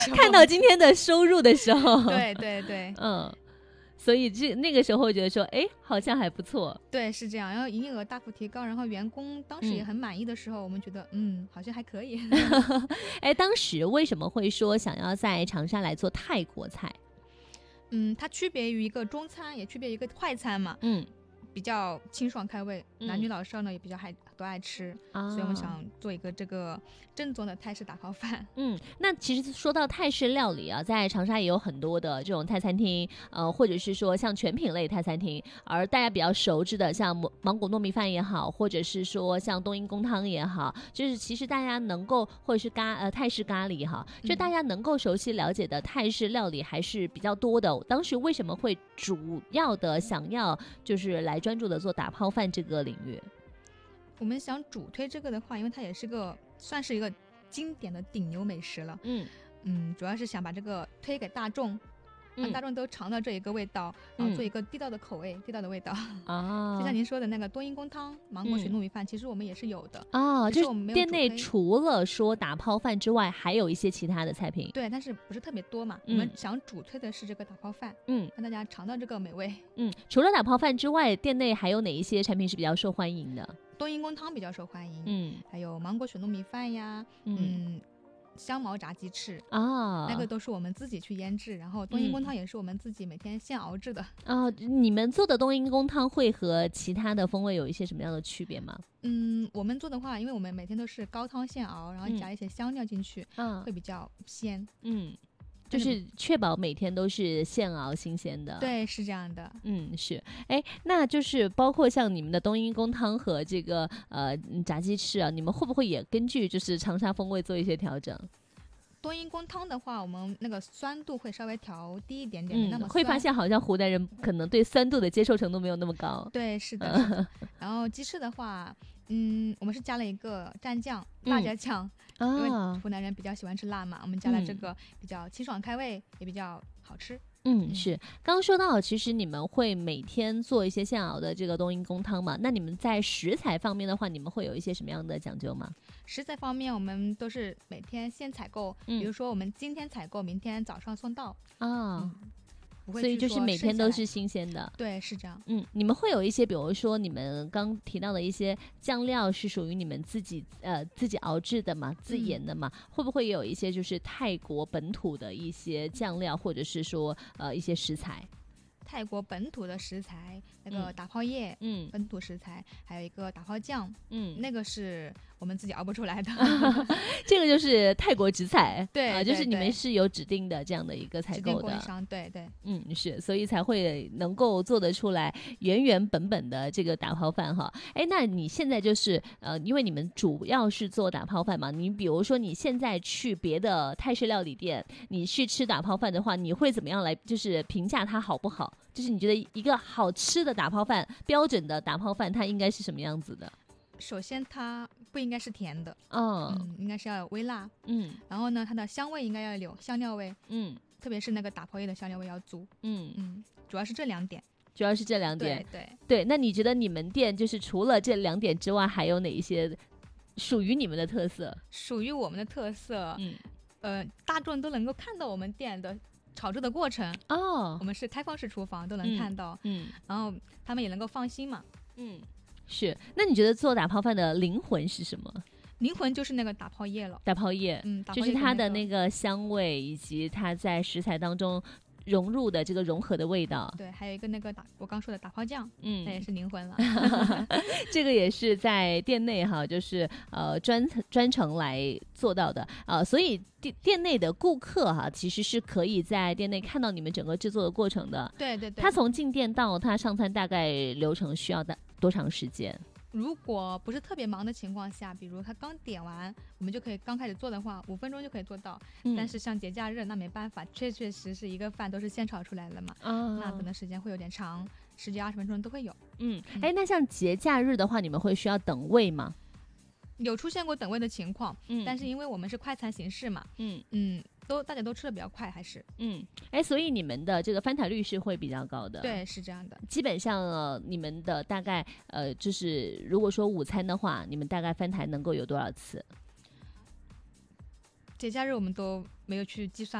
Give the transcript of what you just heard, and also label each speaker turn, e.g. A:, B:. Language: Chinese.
A: 看到今天的收入的时候，
B: 对对对，
A: 所以那个时候觉得说，哎，好像还不错。
B: 对，是这样。然后营业额大幅提高，然后员工当时也很满意的时候，我们觉得好像还可以。
A: 哎，当时为什么会说想要在长沙来做泰国菜？
B: 它区别于一个中餐，也区别于一个快餐嘛。比较清爽开胃，男女老少呢也比较都爱吃，所以我们想做一个这个正宗的泰式打泡饭。
A: 那其实说到泰式料理啊，在长沙也有很多的这种泰餐厅，或者是说像全品类泰餐厅，而大家比较熟知的像芒果糯米饭也好，或者是说像冬阴功汤也好，就是其实大家能够或者是泰式咖喱哈，就大家能够熟悉了解的泰式料理还是比较多的。当时为什么会主要的想要就是来专注的做打泡饭这个领域？
B: 我们想主推这个的话，因为它也是算是一个经典的顶流美食了。主要是想把这个推给大众，让大众都尝到这一个味道，然后做一个地道的口味，地道的味道。就像您说的那个冬阴功汤、芒果水糯米饭，其实我们也是有的。
A: 就是店内除了说打泡饭之外，还有一些其他的菜品。
B: 对，但是不是特别多嘛。我们想主推的是这个打泡饭，让大家尝到这个美味。
A: 除了打泡饭之外，店内还有哪一些产品是比较受欢迎的？
B: 冬阴功汤比较受欢迎，还有芒果水糯米饭呀，香茅炸鸡翅那个都是我们自己去腌制，然后冬阴功汤也是我们自己每天现熬制的。
A: 你们做的冬阴功汤会和其他的风味有一些什么样的区别吗？
B: 我们做的话，因为我们每天都是高汤现熬，然后加一些香料进去，会比较鲜。
A: 就是确保每天都是现熬新鲜的。
B: 对，是这样的。
A: 是。哎，那就是包括像你们的冬阴功汤和这个炸鸡翅啊，你们会不会也根据就是长沙风味做一些调整？
B: 冬阴功汤的话，我们那个酸度会稍微调低一点点，那么
A: 会发现好像湖南人可能对酸度的接受程度没有那么高。
B: 对，是的。然后鸡翅的话，我们是加了一个蘸酱，辣椒酱，因为湖南人比较喜欢吃辣嘛，我们加了这个比较清爽开胃，也比较好吃。
A: 是。刚刚说到其实你们会每天做一些现熬的这个冬阴功汤嘛，那你们在食材方面的话，你们会有一些什么样的讲究吗？
B: 食材方面我们都是每天现采购，比如说我们今天采购，明天早上送到。
A: 所以就是每天都是新鲜的。
B: 对，是这样。
A: 你们会有一些比如说你们刚提到的一些酱料是属于你们自己熬制的嘛，自研的嘛，会不会也有一些就是泰国本土的一些酱料，或者是说一些食材？
B: 泰国本土的食材，那个打泡叶，本土食材，还有一个打泡酱，那个是我们自己熬不出来的。
A: 这个就是泰国直采。
B: 对，
A: 就是你们是有指定的这样的一个采购的，
B: 指定供应商。对对。
A: 是，所以才会能够做得出来原原本本的这个打泡饭哈。哎，那你现在就是因为你们主要是做打泡饭嘛，你比如说你现在去别的泰式料理店，你去吃打泡饭的话，你会怎么样来就是评价它好不好？就是你觉得一个好吃的打泡饭，标准的打泡饭，它应该是什么样子的？
B: 首先它不应该是甜的，应该是要有微辣，然后呢，它的香味应该要有香料味，特别是那个打泡叶的香料味要足，主要是这两点。对。那你觉得你们店就是除了这两点之外，还有哪一些属于你们的特色？ 属于我们的特色，大众都能够看到我们店的炒制的过程。我们是开放式厨房，都能看到，然后他们也能够放心嘛。
A: 是。那你觉得做打泡饭的灵魂是什么？
B: 灵魂就是那个打泡叶了。
A: 打泡叶，就是它的那个香味，以及它在食材当中融入的这个融合的味道。
B: 对，还有一个那个我刚说的打泡酱，那也是灵魂了。
A: 这个也是在店内哈，就是专程来做到的所以店内的顾客哈，其实是可以在店内看到你们整个制作的过程的。
B: 对。
A: 他从进店到他上餐大概流程需要多长时间？
B: 如果不是特别忙的情况下，比如他刚点完，我们就可以刚开始做的话5分钟就可以做到。但是像节假日那没办法，确实是一个饭都是现炒出来的嘛，那可能时间会有点长，10几20分钟都会有。
A: 那像节假日的话，你们会需要等位吗？
B: 有出现过等位的情况，但是因为我们是快餐形式嘛，大家都吃的比较快，还是
A: 所以你们的这个翻台率是会比较高的。
B: 对，是这样的。
A: 基本上你们的大概就是如果说午餐的话，你们大概翻台能够有多少次？
B: 节假日我们都没有去计算